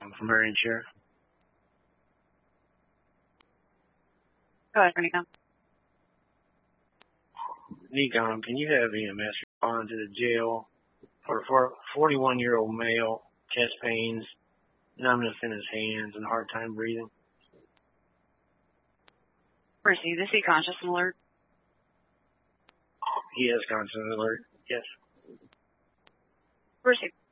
from Marion Sheriff. Go ahead, Nikon. Nikon, can you have EMS respond to the jail for a 41-year-old male, chest pains, numbness in his hands, and a hard time breathing? Receive this. Is he conscious and alert? He is conscious and alert, yes. Receive.